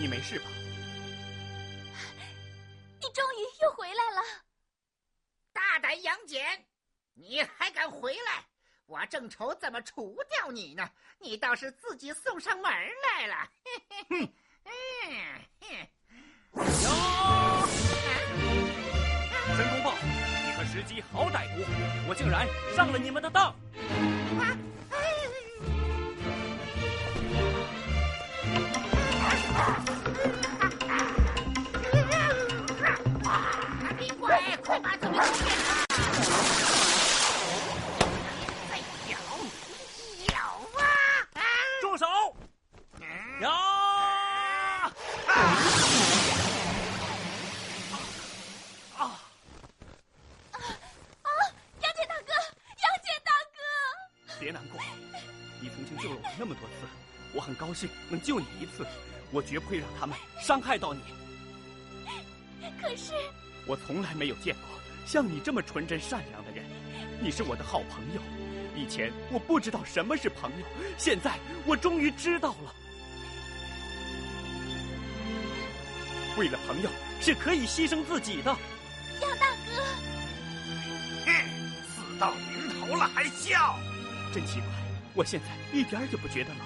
你没事吧？ 你终于又回来了！ 大胆杨戬，你还敢回来？我正愁怎么除掉你呢，你倒是自己送上门来了。 申公豹，你和石矶好歹毒，我竟然上了你们的当！ 厉鬼，快把这个再咬啊！ 住手！呀！ 杨戬大哥，杨戬大哥！ 别难过，你曾经救了我那么多次，我很高兴能救你一次，我绝不会让他们伤害到你。 可是我从来没有见过像你这么纯真善良的人，你是我的好朋友。以前我不知道什么是朋友，现在我终于知道了。为了朋友是可以牺牲自己的。 杨大哥， 死到临头了还笑， 真奇怪，我现在一点也不觉得冷。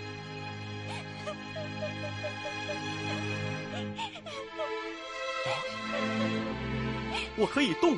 我可以动了。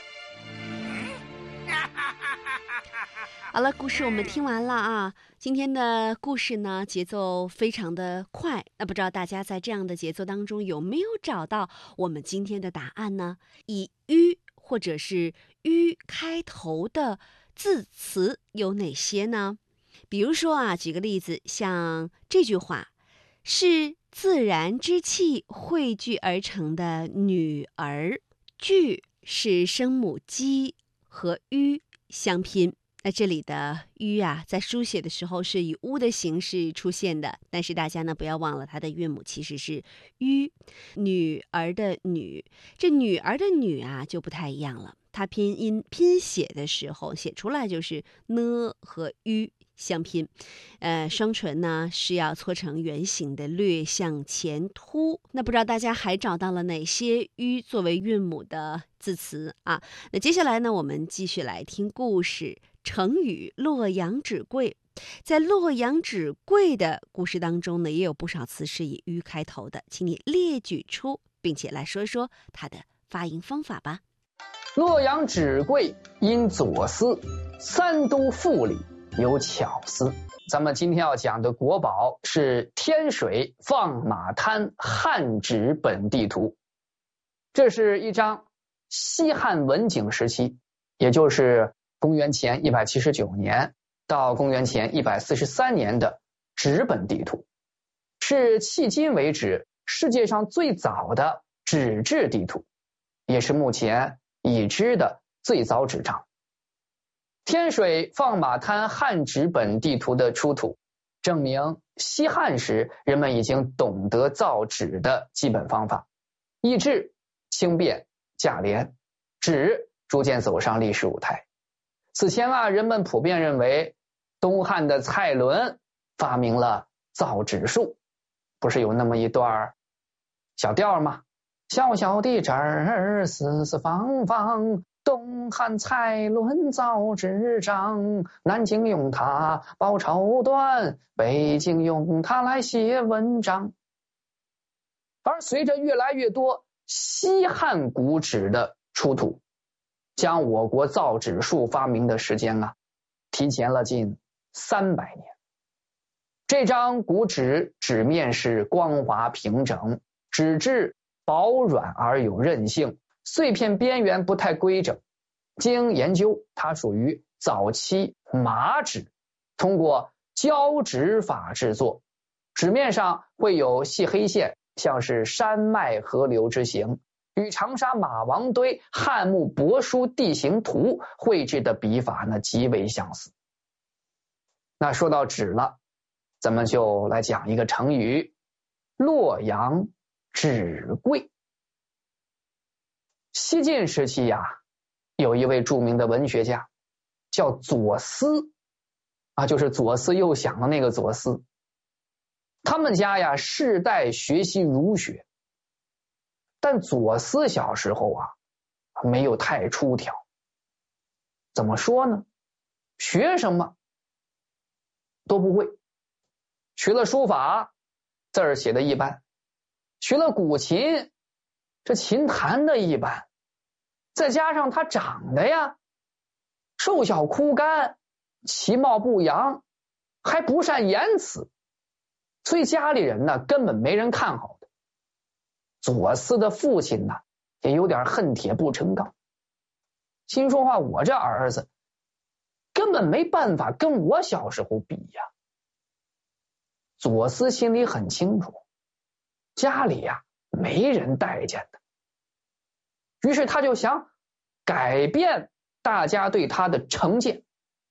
好了，故事我们听完了啊。今天的故事呢，节奏非常的快。那不知道大家在这样的节奏当中有没有找到我们今天的答案呢？以“吁”或者是“吁”开头的字词有哪些呢？比如说啊，举个例子，像这句话，是自然之气汇聚而成的女儿。聚是声母鸡和吁相拼。那这里的吁啊，在书写的时候是以乌的形式出现的，但是大家呢不要忘了，它的韵母其实是吁。女儿的女，这女儿的女啊就不太一样了，它拼音拼写的时候写出来就是呢和吁相拼，双唇呢是要搓成圆形的，略向前凸。那不知道大家还找到了哪些吁作为韵母的字词啊？那接下来呢，我们继续来听故事。成语洛阳纸贵，在洛阳纸贵的故事当中呢，也有不少词是以吁开头的，请你列举出，并且来说说它的发音方法吧。 洛阳纸贵因左思，三都赋里有巧思。咱们今天要讲的国宝是天水放马滩汉纸本地图，这是一张西汉文景时期，也就是公元前179年到公元前143年的纸本地图，是迄今为止世界上最早的纸质地图，也是目前已知的最早纸张。天水放马滩汉纸本地图的出土，证明西汉时人们已经懂得造纸的基本方法，易制、轻便、价廉，纸逐渐走上历史舞台。此前啊，人们普遍认为东汉的蔡伦发明了造纸术，不是有那么一段小调吗？小小的纸儿四四方方，东汉蔡伦造纸张，南京用它包绸缎，北京用它来写文章。而随着越来越多西汉古纸的出土，将我国造纸术发明的时间啊提前了近300年。这张古纸纸面是光滑平整，纸质薄软而有韧性，碎片边缘不太规整。经研究，它属于早期麻纸，通过胶纸法制作，纸面上会有细黑线，像是山脉河流之形，与长沙马王堆汉墓帛书地形图绘制的笔法呢极为相似。那说到纸了，咱们就来讲一个成语，洛阳纸贵。西晋时期呀，有一位著名的文学家叫左思啊，就是左思右想的那个左思。 他们家呀世代学习儒学，但左思小时候啊没有太出挑。怎么说呢？学什么都不会，学了书法，字儿写的一般，学了古琴，这琴弹的一般，再加上他长得呀瘦小枯干，其貌不扬，还不善言辞，所以家里人呢根本没人看好他。左思的父亲呢也有点恨铁不成钢，心说话，我这儿子根本没办法跟我小时候比呀。左思心里很清楚，家里呀没人待见他，于是他就想改变大家对他的成见，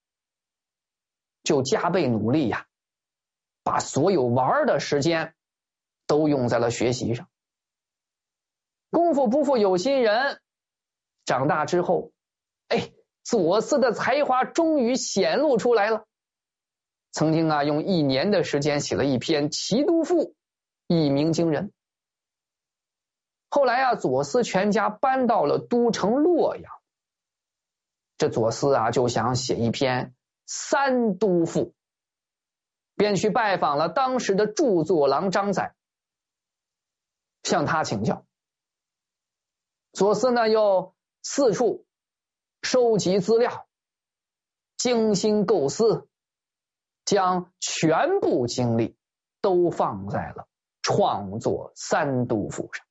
就加倍努力呀，把所有玩的时间都用在了学习上。功夫不负有心人，长大之后，左思的才华终于显露出来了。曾经啊，用1年的时间写了一篇《齐都赋》，一鸣惊人。后来啊，左思全家搬到了都城洛阳，这左思啊就想写一篇《三都赋》，便去拜访了当时的著作郎张载，向他请教。左思呢又四处收集资料，精心构思，将全部精力都放在了创作《三都赋》上。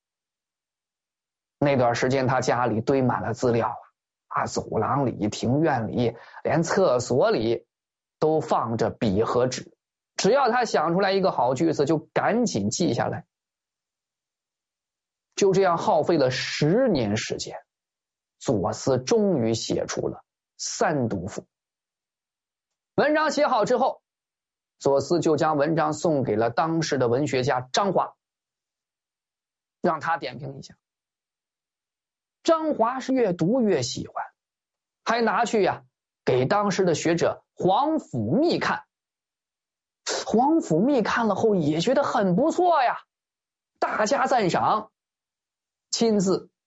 那段时间他家里堆满了资料啊，走廊里、庭院里，连厕所里都放着笔和纸，只要他想出来一个好句子就赶紧记下来。就这样耗费了10年时间，左思终于写出了《三都赋》。文章写好之后，左思就将文章送给了当时的文学家张华，让他点评一下。张华是越读越喜欢，还拿去给当时的学者黄甫谧看。黄甫谧看了后也觉得很不错呀，大加赞赏，亲自